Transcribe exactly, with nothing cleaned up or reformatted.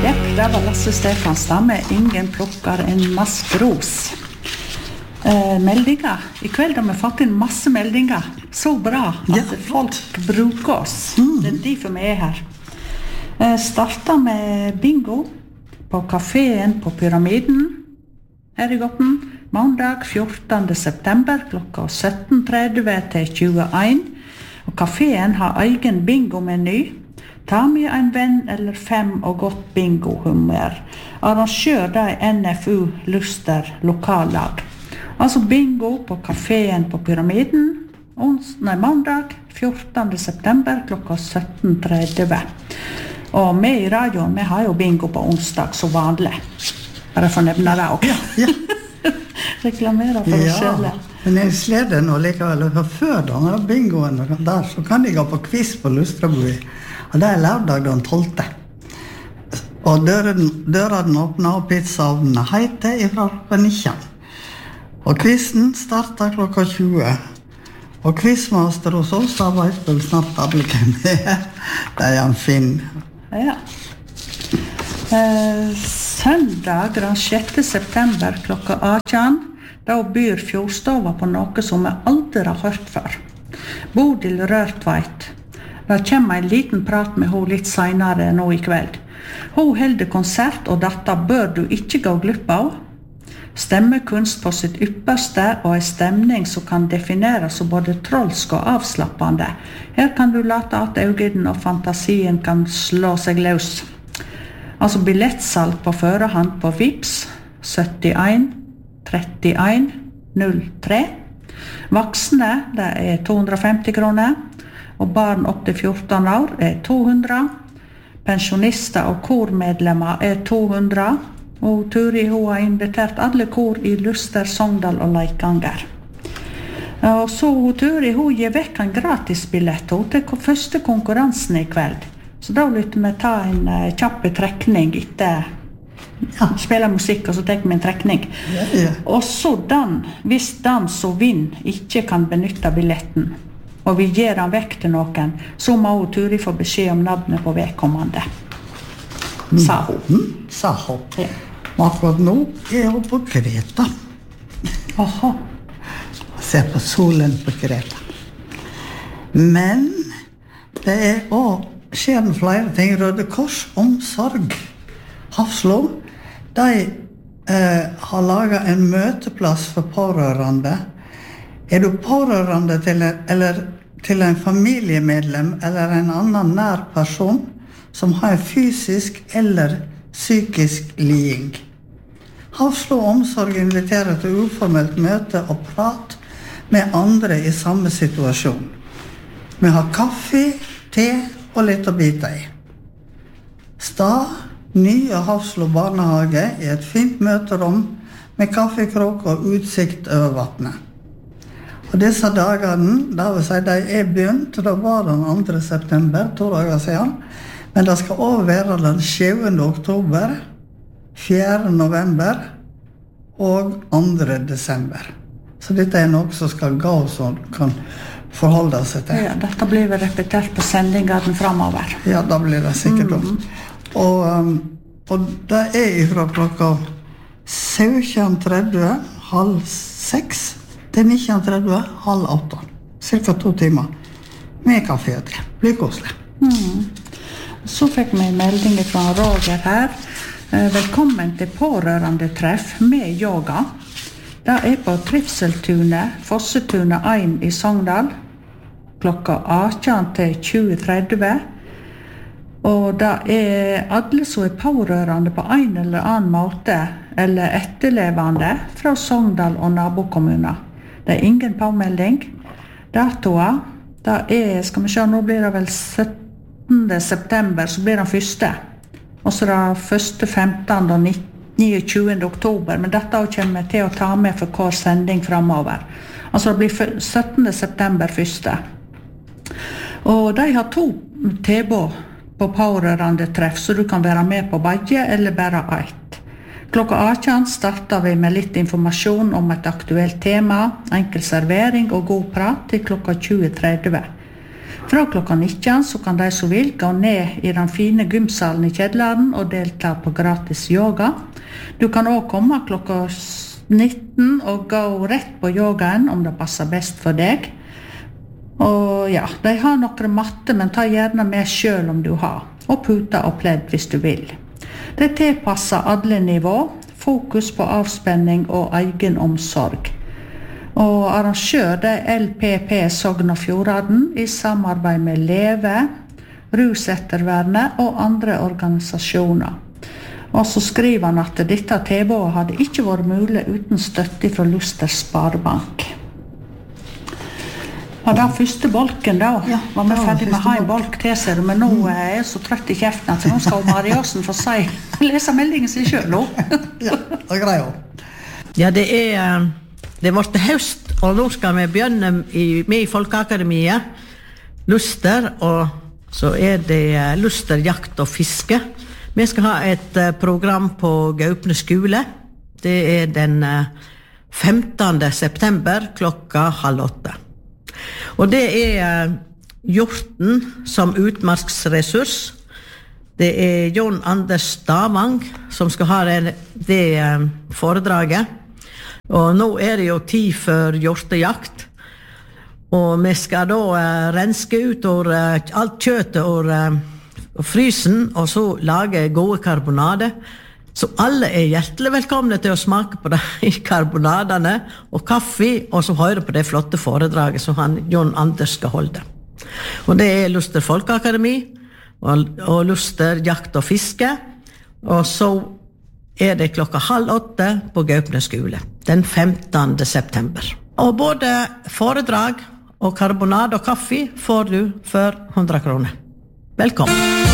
Jepp, det var Lasse Stefanstad med Ingen plukker en maskros. Eh, meldinger. I kveld har vi fått inn masse meldinger. Så bra at ja, folk bruker oss. Mm. Det er derfor vi er her. Eh, startet med bingo på kaféen på Pyramiden her i Gotten. Mandag fjortende september klokka sytten tretti til tjueen. Og kaféen har egen bingo-meny. Ta med en venn eller fem og godt bingo-humør. Arrangør det N F U Luster lokallag. Altså bingo på kaféen på Pyramiden. Ons, nei, mandag fjortende september klokka sytten tretti. Og vi i radioen, vi har jo bingo på onsdag så vanlig. Bare for å nevne det også. Ja, ja. Reklamere for oss selv. Ja, men jeg sleder nå likevel. Før denne bingoen der, så kan jeg gå på quiz på Lustrabui. Og det er lørdag den tolvte. Og døren, døren åpner og pizzaovnene heter ifra klokka nitten. Og quizen starter klokka tjue. Og quizmaster hos oss, da vet vel snart alle hvem det er. Det er en Finn. Ja. Eh, søndag den sjette september klokka atten, da byr Fjordstova på noe som vi aldri har hørt før. Bodil Rørtveit. Det kommer en liten prat med henne litt senere nå i kveld. Hun holder konsert, og dette bør du ikke gå glipp av. Stemmekunst på sitt ypperste, og en stemning som kan defineres som både trolsk og avslappende. Her kan du late at øynene og fantasien kan slå seg løs. Altså billettsalg på førehånd på Vips syttien trettien null tre. Voksne, det er to hundre og femti kroner, og barn opp til fjorten år er to hundre. Pensjonister og kormedlemmer er to hundre, og Turi hun har invitert alle kor i Luster, Sogndal og Leikanger. Og så Turi hun gir vekk en gratis billett til første konkurransen i kveld. Så da lytter vi ta en uh, kjappe trekning etter ja, spille musikk, og så tar vi en trekning. Ja, ja. Og så den, hvis den som vinner ikke kan benytte billetten, og vi gir den vekk til noen, så må hun Turi få beskjed om navnet på vedkommende. Mm. Sa hun. Mm, sa hun. Ja. Akkurat nå er hun på Kreta. Aha. Se på solen på Kreta. Men det er også skjer det flere ting. Røde Kors Omsorg Hafslo, de eh, har laget en møteplass for pårørende. Er du pårørende til en, eller til en familiemedlem eller en annen nær person som har fysisk eller psykisk liding? Hafslo Omsorg inviterer til uformelt møte og prat med andre i samme situasjon. Vi har kaffe, te og litt å bite i. Stad, nye Hafslo barnehage i et fint møterom med kaffekrok og utsikt over vattnet. Og disse dagene, da vil si de er begynt, da var den andre september, to dager siden, men det skal også være den sjuende oktober, fjerde november og andre desember. Så dette er noe som skal gå som kan forholde seg til. Ja, dette blir vel repetert på sendingene fremover. Ja, da blir det sikkert mm. og, um, og det er fra klokka sytten tretti, halv seks til nitten tretti, halv åtte. Cirka to timer med kaffe og te. Blir koselig. Mm. Så fikk vi en melding fra Roger her. Velkommen til pårørende treff med yoga. Det er på Trivseltunet, Fossetunet ett i Sogndal, klokka atten til tjue tretti. Og det er alle som er pårørende på en eller annen måte, eller etterlevende fra Sogndal og nabokommuner. Det er ingen påmelding. Datoer, det er, skal vi se, nå blir det vel syttende september, så blir det første. Og så er det første, femtende og niogtjuende oktober, men dette kommer vi til å ta med for hver sending fremover. Altså det blir syttende september første. Og de har to tilbud på pårørende treff, så du kan være med på begge eller bare ett. Klokka atten starter vi med litt informasjon om et aktuelt tema, enkel servering og god prat til klokka tjue tretti. Fra klokka nitten så kan de som vil gå ned i den fine gymsalen i kjelleren og delta på gratis yoga. Du kan også komme klokka nitten og gå rett på yogaen om det passer best for deg. Og ja, de har noen matte, men ta gjerne med selv om du har, og puta og pledd hvis du vil. Det tilpasser alle nivå, fokus på avspenning og egen omsorg. Og arrangør det L P P Sogn og Fjordane i samarbeid med Leve, Rusettervernet og andre organisasjoner. Og så skriver han at dette tilbudet hadde ikke vært mulig uten støtte fra Luster Sparebank. Og den første bolken da, Ja, var vi det var ferdig med første å ha en bolk. bolk til seg, men nå er jeg så trøtt i kjeften at nå skal Mariasen få si, lese meldingen sin selv nå. Ja, det er greit. Ja, det er det er vårt høst, og nå skal vi begynne i, med i Folkeakademiet, Luster, og så er det Luster, jakt og fiske. Vi skal ha et uh, program på Gaupne skole. Det er den uh, femtende september klokka halv åtte. Og det er uh, hjorten som utmarksressurs. Det er John Anders Stavang som skal ha det, det uh, foredraget. Og nå er det jo tid for hjortejakt. Og vi skal da uh, renske ut or, uh, alt kjøttet og uh, frysen, og så lage gode karbonade. Så alle er hjertelig velkomne til å smake på de karbonadene og kaffe, og så høre på det flotte foredraget som han, John Anders skal holde. Og det er Luster Folkeakademi, og, og Luster jakt og fiske, og så er det klokka halv åtte på Gaupne skole, den femtende september. Og både foredrag og karbonade og kaffe får du for hundre kroner. Velkommen!